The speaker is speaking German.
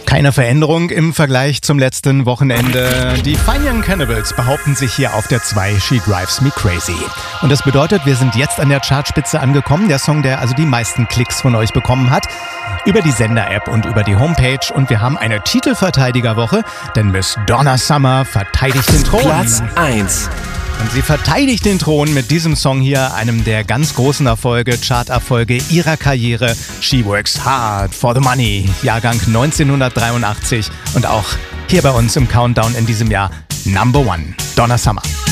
Keine Veränderung im Vergleich zum letzten Wochenende. Die Fine Young Cannibals behaupten sich hier auf der 2 She Drives Me Crazy. Und das bedeutet, wir sind jetzt an der Chartspitze angekommen. Der Song, der also die meisten Klicks von euch bekommen hat. Über die Sender-App und über die Homepage. Und wir haben eine Titelverteidigerwoche, denn Miss Donna Summer verteidigt den Thron. Platz 1. Und sie verteidigt den Thron mit diesem Song hier, einem der ganz großen Erfolge, Charterfolge ihrer Karriere. She Works Hard for the Money, Jahrgang 1983 und auch hier bei uns im Countdown in diesem Jahr Number 1, Donna Summer.